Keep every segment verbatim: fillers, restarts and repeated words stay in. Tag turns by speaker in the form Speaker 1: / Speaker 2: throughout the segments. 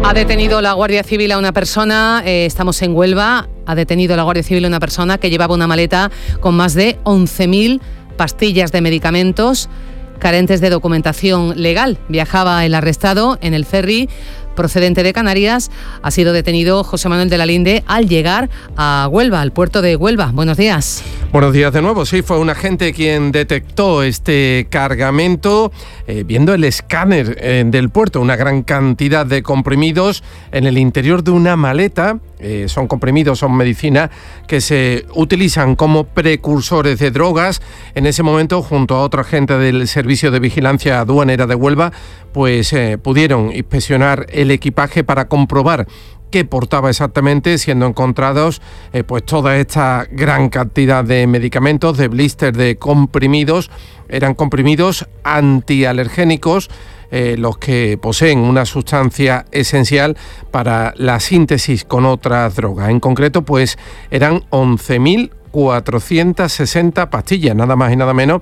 Speaker 1: Ha detenido la Guardia Civil a una persona, eh, estamos en Huelva, ha detenido la Guardia Civil a una persona que llevaba una maleta con más de once mil pastillas de medicamentos carentes de documentación legal. Viajaba el arrestado en el ferry procedente de Canarias. Ha sido detenido José Manuel de la Linde al llegar a Huelva, al puerto de Huelva. Buenos días.
Speaker 2: Buenos días de nuevo. Sí, fue un agente quien detectó este cargamento eh, viendo el escáner eh, del puerto, una gran cantidad de comprimidos en el interior de una maleta. Eh, son comprimidos, son medicinas que se utilizan como precursores de drogas. En ese momento, junto a otro agente del Servicio de Vigilancia Aduanera de Huelva, pues eh, pudieron inspeccionar el equipaje para comprobar qué portaba exactamente, siendo encontrados eh, pues toda esta gran cantidad de medicamentos, de blisters, de comprimidos. Eran comprimidos antialergénicos, eh, los que poseen una sustancia esencial para la síntesis con otras drogas. En concreto, pues eran once mil cuatrocientas sesenta pastillas, nada más y nada menos,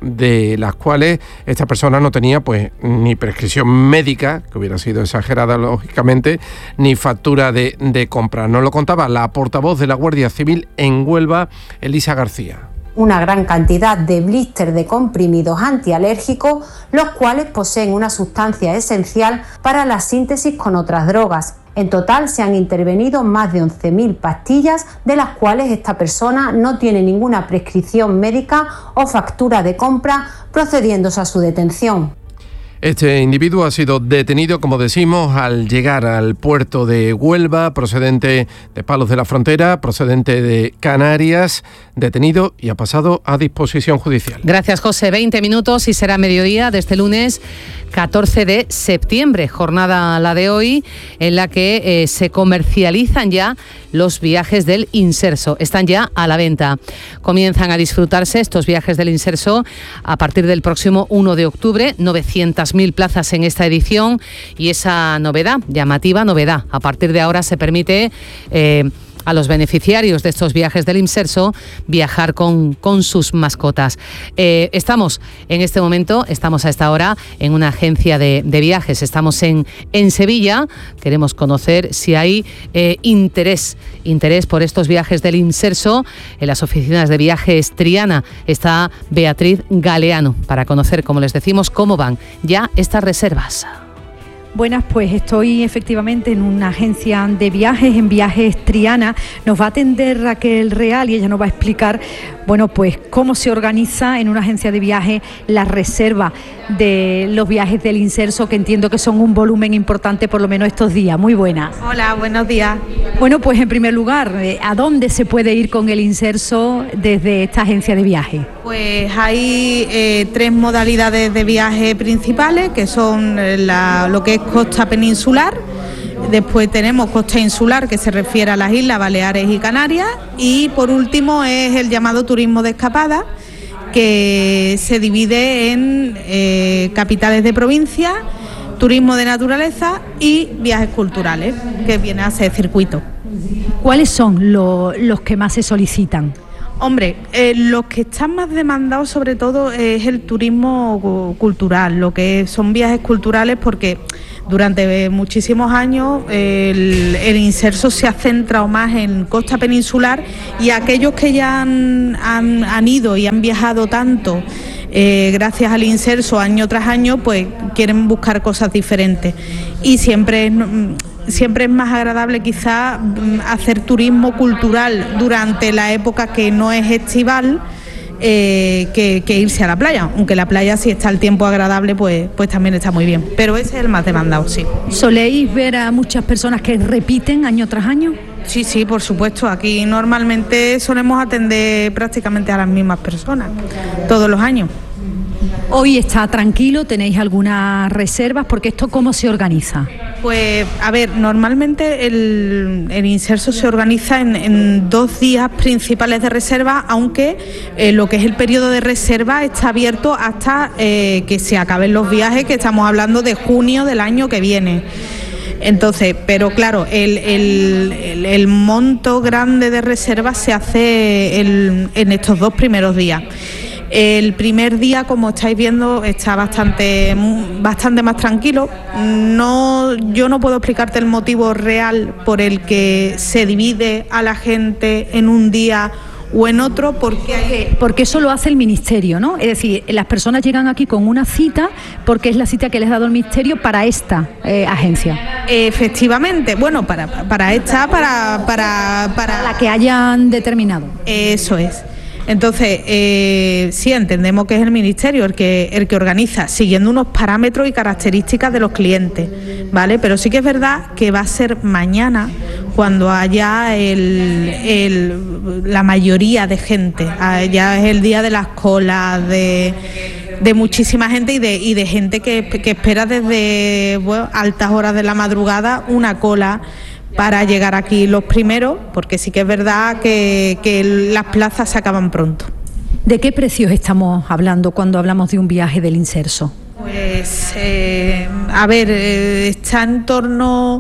Speaker 2: de las cuales esta persona no tenía pues ni prescripción médica, que hubiera sido exagerada lógicamente, ni factura de, de compra. Nos lo contaba la portavoz de la Guardia Civil en Huelva, Elisa García.
Speaker 3: Una gran cantidad de blíster de comprimidos antialérgicos, los cuales poseen una sustancia esencial para la síntesis con otras drogas. En total se han intervenido más de once mil pastillas, de las cuales esta persona no tiene ninguna prescripción médica o factura de compra, procediéndose a su detención.
Speaker 2: Este individuo ha sido detenido, como decimos, al llegar al puerto de Huelva, procedente de Palos de la Frontera, procedente de Canarias, detenido y ha pasado a disposición judicial.
Speaker 1: Gracias, José. veinte minutos y será mediodía de este lunes catorce de septiembre, jornada la de hoy, en la que eh, se comercializan ya los viajes del Inserso. Están ya a la venta. Comienzan a disfrutarse estos viajes del Inserso a partir del próximo uno de octubre, novecientas mil plazas en esta edición, y esa novedad, llamativa novedad, a partir de ahora se permite eh, a los beneficiarios de estos viajes del Inserso viajar con, con sus mascotas. Eh, estamos en este momento, estamos a esta hora en una agencia de, de viajes, estamos en, en Sevilla. Queremos conocer si hay eh, interés, interés por estos viajes del Inserso. En las oficinas de viajes Triana está Beatriz Galeano para conocer, como les decimos, cómo van ya estas reservas.
Speaker 4: Buenas, pues estoy efectivamente en una agencia de viajes, en Viajes Triana. Nos va a atender Raquel Real y ella nos va a explicar, bueno, pues cómo se organiza en una agencia de viajes la reserva de los viajes del Inserso, que entiendo que son un volumen importante por lo menos estos días. Muy buenas.
Speaker 5: Hola, buenos días.
Speaker 4: Bueno, pues en primer lugar, ¿a dónde se puede ir con el Inserso desde esta agencia de viajes?
Speaker 5: Pues hay eh, tres modalidades de viaje principales, que son la, lo que es costa peninsular. Después tenemos costa insular, que se refiere a las islas Baleares y Canarias, y por último es el llamado turismo de escapada, que se divide en eh, capitales de provincia, turismo de naturaleza y viajes culturales, que viene a ser circuito.
Speaker 4: ¿Cuáles son lo, los que más se solicitan?
Speaker 5: Hombre, eh, los que están más demandados sobre todo es el turismo cultural, lo que son viajes culturales, porque durante muchísimos años el, el Inserso se ha centrado más en costa peninsular, y aquellos que ya han, han, han ido y han viajado tanto eh, gracias al Inserso año tras año, pues quieren buscar cosas diferentes, y siempre es... Siempre es más agradable quizá hacer turismo cultural durante la época que no es estival eh, que, que irse a la playa, aunque la playa, si está el tiempo agradable, pues, pues también está muy bien, pero ese es el más demandado, sí.
Speaker 4: ¿Soléis ver a muchas personas que repiten año tras año?
Speaker 5: Sí, sí, por supuesto. Aquí normalmente solemos atender prácticamente a las mismas personas todos los años.
Speaker 4: ¿Hoy está tranquilo? ¿Tenéis algunas reservas? Porque esto, ¿cómo se organiza?
Speaker 5: Pues, a ver, normalmente el, el Inserso se organiza en, en dos días principales de reserva, aunque eh, lo que es el periodo de reserva está abierto hasta eh, que se acaben los viajes, que estamos hablando de junio del año que viene. Entonces, pero claro, el, el, el, el monto grande de reservas se hace el, en estos dos primeros días. El primer día, como estáis viendo, está bastante, bastante más tranquilo. No, yo no puedo explicarte el motivo real por el que se divide a la gente en un día o en otro, porque
Speaker 4: porque eso lo hace el Ministerio, ¿no? Es decir, las personas llegan aquí con una cita porque es la cita que les ha dado el Ministerio para esta eh, agencia.
Speaker 5: Efectivamente, bueno, para, para esta, para, para, para
Speaker 4: la que hayan determinado.
Speaker 5: Eso es. Entonces, eh, sí, entendemos que es el Ministerio el que, el que organiza, siguiendo unos parámetros y características de los clientes, ¿vale? Pero sí que es verdad que va a ser mañana cuando haya el, el, la mayoría de gente. Ya es el día de las colas, de, de muchísima gente y de, y de gente que, que espera desde bueno, altas horas de la madrugada una cola para llegar aquí los primeros, porque sí que es verdad que, que las plazas se acaban pronto.
Speaker 4: ¿De qué precios estamos hablando cuando hablamos de un viaje del Inserso?
Speaker 5: Pues, eh, a ver, eh, está en torno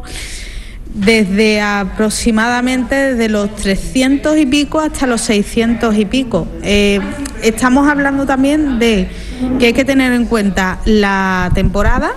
Speaker 5: desde aproximadamente de los trescientos y pico hasta los seiscientos y pico. Eh, estamos hablando también de que hay que tener en cuenta la temporada,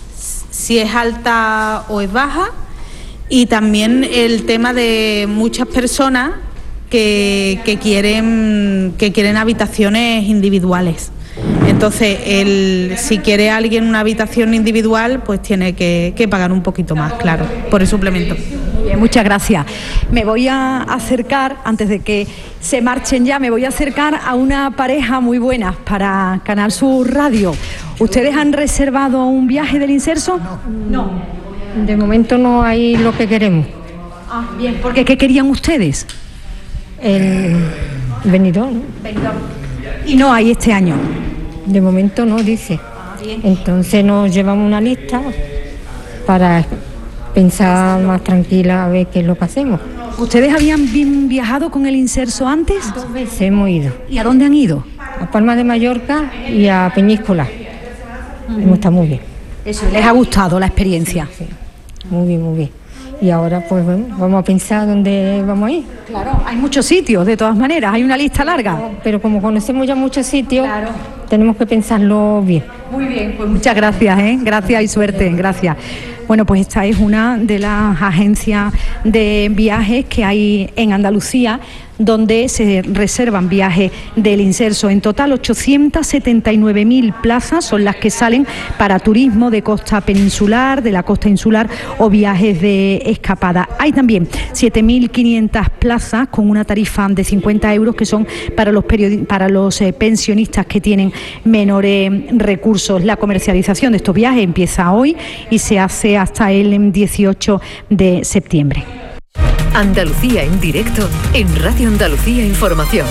Speaker 5: si es alta o es baja, y también el tema de muchas personas que, que quieren que quieren habitaciones individuales. Entonces, el, si quiere alguien una habitación individual, pues tiene que, que pagar un poquito más, claro, por el suplemento.
Speaker 4: Bien, muchas gracias. Me voy a acercar, antes de que se marchen ya, me voy a acercar a una pareja muy buena para Canal Sur Radio. ¿Ustedes han reservado un viaje del Inserso?
Speaker 6: No. no. De momento no hay lo que queremos.
Speaker 4: Ah, bien. ¿Por qué? ¿Qué querían ustedes?
Speaker 6: El Benidorm.
Speaker 4: Benidorm. ¿Y no hay este año?
Speaker 6: De momento no, dice. Ah, bien. Entonces nos llevamos una lista para pensar más tranquila a ver qué es lo que hacemos.
Speaker 4: ¿Ustedes habían bien viajado con el Inserso antes?
Speaker 6: Dos veces hemos ido.
Speaker 4: ¿Y a dónde han ido?
Speaker 6: A Palma de Mallorca y a Peñíscola. Uh-huh. Hemos estado muy bien.
Speaker 4: Eso, ¿les ha gustado la experiencia?
Speaker 6: Sí, sí. Muy bien, muy bien. Y ahora pues bueno, vamos a pensar dónde vamos a ir.
Speaker 4: Claro, hay muchos sitios, de todas maneras, hay una lista larga.
Speaker 6: No, pero como conocemos ya muchos sitios, claro, tenemos que pensarlo bien.
Speaker 4: Muy bien, pues muchas gracias, ¿eh? Gracias y suerte, gracias. Bueno, pues esta es una de las agencias de viajes que hay en Andalucía, donde se reservan viajes del Inserso. En total, ochocientas setenta y nueve mil plazas son las que salen para turismo de costa peninsular, de la costa insular o viajes de escapada. Hay también siete mil quinientas plazas con una tarifa de cincuenta euros que son para los, periodi- para los eh, pensionistas que tienen menores recursos. La comercialización de estos viajes empieza hoy y se hace hasta el dieciocho de septiembre.
Speaker 7: Andalucía en directo en Radio Andalucía Información.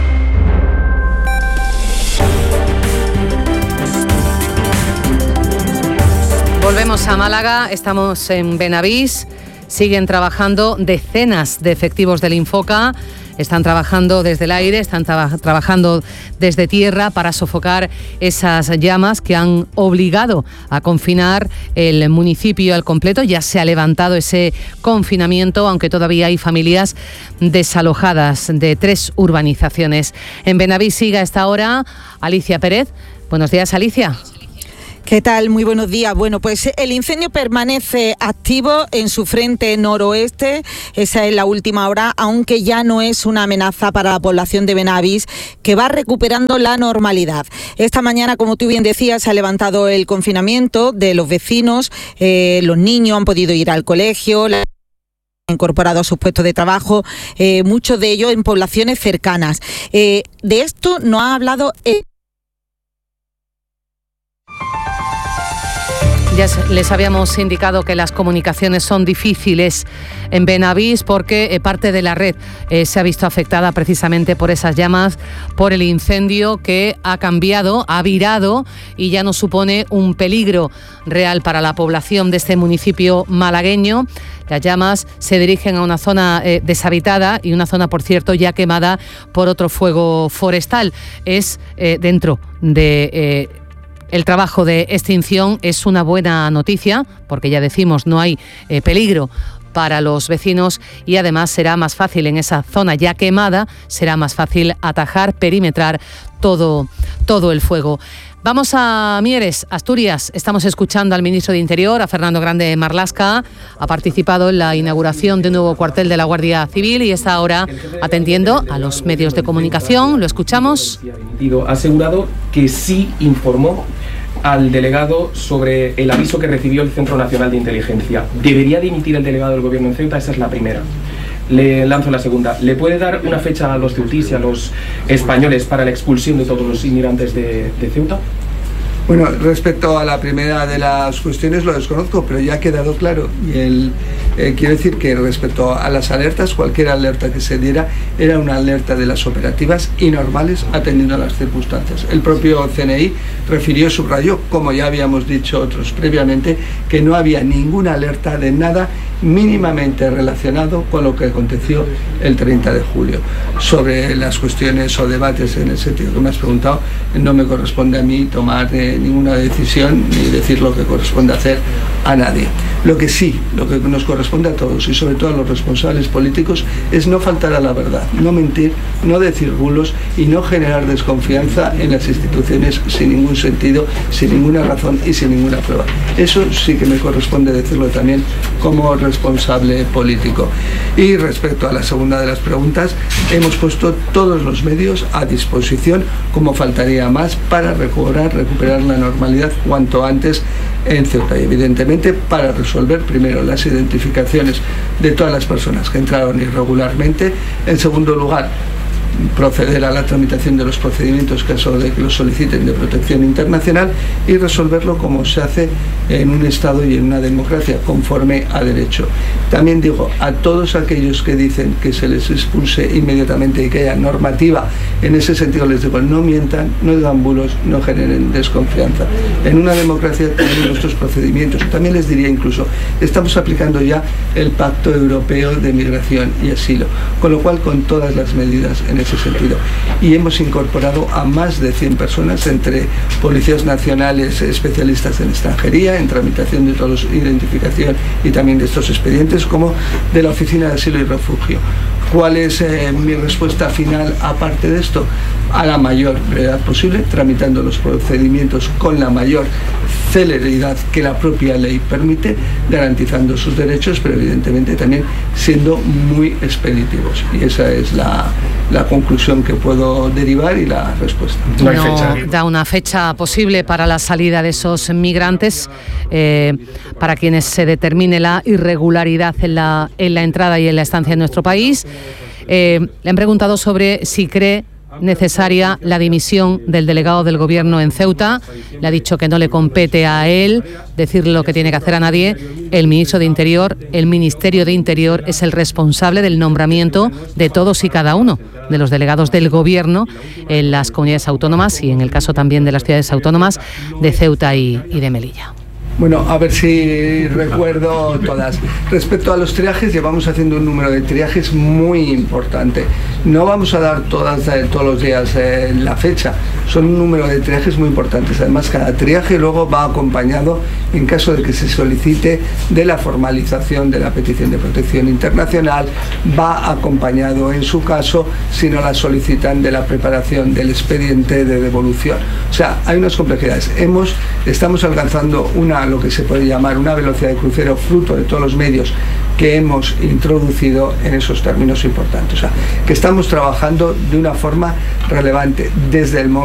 Speaker 1: Volvemos a Málaga, estamos en Benavís, siguen trabajando decenas de efectivos del Infoca. Están trabajando desde el aire, están traba- trabajando desde tierra para sofocar esas llamas que han obligado a confinar el municipio al completo. Ya se ha levantado ese confinamiento, aunque todavía hay familias desalojadas de tres urbanizaciones. En Benavís sigue a esta hora Alicia Pérez. Buenos días, Alicia.
Speaker 8: ¿Qué tal? Muy buenos días. Bueno, pues el incendio permanece activo en su frente noroeste. Esa es la última hora, aunque ya no es una amenaza para la población de Benavís, que va recuperando la normalidad. Esta mañana, como tú bien decías, se ha levantado el confinamiento de los vecinos. Eh, los niños han podido ir al colegio, la incorporado a sus puestos de trabajo, eh, muchos de ellos en poblaciones cercanas. Eh, de esto nos ha hablado el
Speaker 1: Ya les habíamos indicado que las comunicaciones son difíciles en Benavís porque parte de la red eh, se ha visto afectada precisamente por esas llamas, por el incendio que ha cambiado, ha virado y ya no supone un peligro real para la población de este municipio malagueño. Las llamas se dirigen a una zona eh, deshabitada y una zona, por cierto, ya quemada por otro fuego forestal. Es eh, dentro de... Eh, El trabajo de extinción. Es una buena noticia, porque ya decimos, no hay eh, peligro para los vecinos y además será más fácil en esa zona ya quemada, será más fácil atajar, perimetrar todo, todo el fuego. Vamos a Mieres, Asturias. Estamos escuchando al ministro de Interior, a Fernando Grande Marlaska. Ha participado en la inauguración de un nuevo cuartel de la Guardia Civil y está ahora atendiendo a los medios de comunicación. Lo escuchamos.
Speaker 9: Ha asegurado que sí informó al delegado sobre el aviso que recibió el Centro Nacional de Inteligencia. ¿Debería dimitir el delegado del Gobierno en Ceuta? Esa es la primera. Le lanzo la segunda. ¿Le puede dar una fecha a los ceutís y a los españoles para la expulsión de todos los inmigrantes de, de Ceuta?
Speaker 10: Bueno, respecto a la primera de las cuestiones lo desconozco, pero ya ha quedado claro. Y el, eh, quiero decir que respecto a las alertas, cualquier alerta que se diera era una alerta de las operativas y normales atendiendo a las circunstancias. El propio C N I refirió, subrayó, como ya habíamos dicho otros previamente, que no había ninguna alerta de nada mínimamente relacionado con lo que aconteció el treinta de julio. Sobre las cuestiones o debates en el sentido que me has preguntado, no me corresponde a mí tomar eh, ninguna decisión ni decir lo que corresponde hacer a nadie. Lo que sí, lo que nos corresponde a todos y sobre todo a los responsables políticos es no faltar a la verdad, no mentir, no decir bulos y no generar desconfianza en las instituciones sin ningún sentido, sin ninguna razón y sin ninguna prueba. Eso sí que me corresponde decirlo también como responsable político. Y respecto a la segunda de las preguntas, hemos puesto todos los medios a disposición, como faltaría más, para recuperar, recuperar la normalidad cuanto antes en Ceuta y evidentemente para resolver primero las identificaciones de todas las personas que entraron irregularmente, en segundo lugar proceder a la tramitación de los procedimientos caso de que los soliciten de protección internacional y resolverlo como se hace en un Estado y en una democracia, conforme a derecho. También digo a todos aquellos que dicen que se les expulse inmediatamente y que haya normativa en ese sentido, les digo, no mientan, no digan bulos, no generen desconfianza. En una democracia tenemos nuestros procedimientos. También les diría incluso, estamos aplicando ya el Pacto Europeo de Migración y Asilo, con lo cual con todas las medidas en ese sentido. Y hemos incorporado a más de cien personas, entre policías nacionales, especialistas en extranjería, en tramitación de todos, identificación y también de estos expedientes, como de la Oficina de Asilo y Refugio. ¿Cuál es eh, mi respuesta final aparte de esto? A la mayor brevedad posible, tramitando los procedimientos con la mayor celeridad que la propia ley permite, garantizando sus derechos, pero evidentemente también siendo muy expeditivos. Y esa es la, la conclusión que puedo derivar y la respuesta.
Speaker 1: No, hay fecha. Da una fecha posible para la salida de esos migrantes, eh, para quienes se determine la irregularidad en la, en la entrada y en la estancia en nuestro país. Eh, le han preguntado sobre si cree necesaria la dimisión del delegado del Gobierno en Ceuta. Le ha dicho que no le compete a él decirle lo que tiene que hacer a nadie. El ministro de Interior, el Ministerio de Interior, es el responsable del nombramiento de todos y cada uno de los delegados del Gobierno en las comunidades autónomas y en el caso también de las ciudades autónomas de Ceuta y, y de Melilla.
Speaker 10: Bueno, a ver si recuerdo todas. Respecto a los triajes, llevamos haciendo un número de triajes muy importante. No vamos a dar todas eh, todos los días eh, la fecha. Son un número de triajes muy importantes. Además, cada triaje luego va acompañado, en caso de que se solicite, de la formalización de la petición de protección internacional. Va acompañado, en su caso, si no la solicitan, de la preparación del expediente de devolución. O sea, hay unas complejidades. Hemos, estamos alcanzando una lo que se puede llamar una velocidad de crucero, fruto de todos los medios que hemos introducido en esos términos importantes. O sea, que estamos trabajando de una forma relevante desde el momento